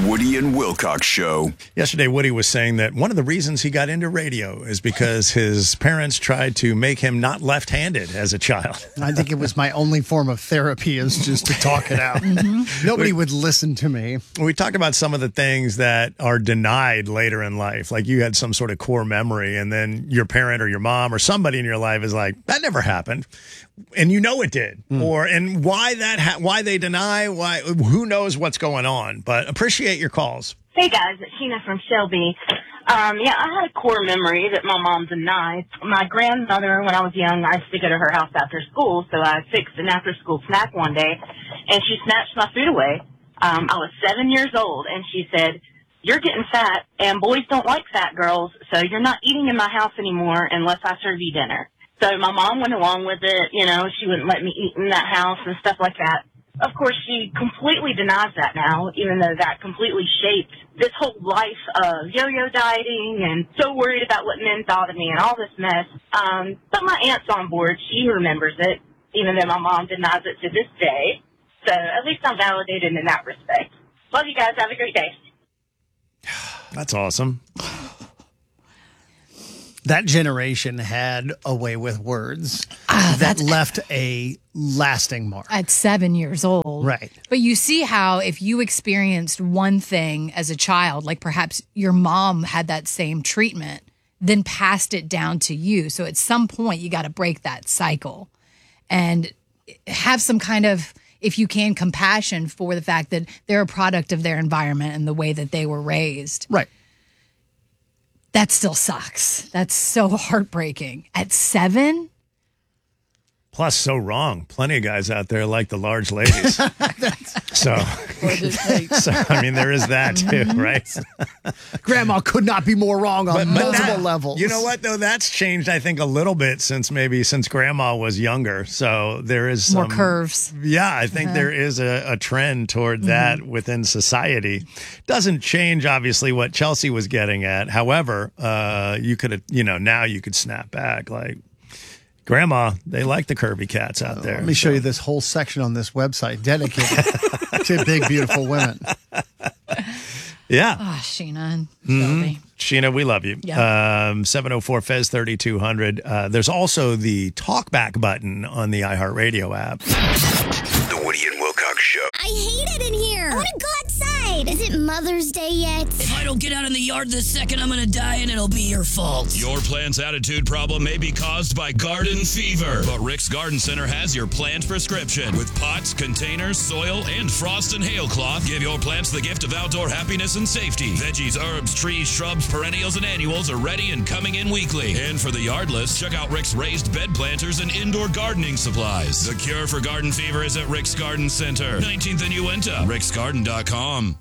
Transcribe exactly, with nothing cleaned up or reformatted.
Woody and Wilcox Show. Yesterday, Woody was saying that one of the reasons he got into radio is because his parents tried to make him not left-handed as a child. I think it was my only form of therapy is just to talk it out. Mm-hmm. Nobody we, would listen to me. We talked about some of the things that are denied later in life. Like you had some sort of core memory, and then your parent or your mom or somebody in your life is like, that never happened. And you know it did. Mm. Or and why that ha- why they deny, why who knows what's going on. But appreciate your calls. Hey guys, it's Sheena from Shelby. Um, yeah, I had a core memory that my mom denied. My grandmother, when I was young, I used to go to her house after school, so I fixed an after-school snack one day, and she snatched my food away. Um, I was seven years old, and she said, "You're getting fat, and boys don't like fat girls, so you're not eating in my house anymore unless I serve you dinner." So my mom went along with it. You know, she wouldn't let me eat in that house and stuff like that. Of course, she completely denies that now, even though that completely shaped this whole life of yo-yo dieting and so worried about what men thought of me and all this mess. Um, but my aunt's on board. She remembers it, even though my mom denies it to this day. So at least I'm validated in that respect. Love you guys. Have a great day. That's awesome. That generation had a way with words ah, that left a lasting mark. At seven years old. Right. But you see how if you experienced one thing as a child, like perhaps your mom had that same treatment, then passed it down to you. So at some point, you got to break that cycle and have some kind of, if you can, compassion for the fact that they're a product of their environment and the way that they were raised. Right. That still sucks. That's so heartbreaking. At seven? Plus, so wrong. Plenty of guys out there like the large ladies. so, so, I mean, there is that too, right? Grandma could not be more wrong on but, but multiple that, levels. You know what, though? That's changed, I think, a little bit since maybe since Grandma was younger. So there is some, more curves. Yeah, I think uh-huh. there is a, a trend toward that mm-hmm. within society. Doesn't change, obviously, what Chelsea was getting at. However, uh, you could, you know, now you could snap back like, Grandma, they like the curvy cats out there. Let me show you this whole section on this website dedicated to big, beautiful women. Yeah. Oh, Sheena and mm-hmm. Shelby. Sheena, we love you. Yeah. Um, seven oh four Fez thirty-two hundred. Uh, there's also the talkback button on the iHeartRadio app. The Woody and Wilcox Show. I hate it in here. I want to go outside. Is it Mother's Day yet? If I don't get out in the yard this second, I'm going to die and it'll be your fault. Your plant's attitude problem may be caused by garden fever, but Rick's Garden Center has your plant prescription. With pots, containers, soil, and frost and hail cloth, give your plants the gift of outdoor happiness and safety. Veggies, herbs, trees, shrubs, perennials, and annuals are ready and coming in weekly. And for the yardless, check out Rick's raised bed planters and indoor gardening supplies. The cure for garden fever is at Rick's Garden Center, nineteenth and Uinta, ricksgarden dot com.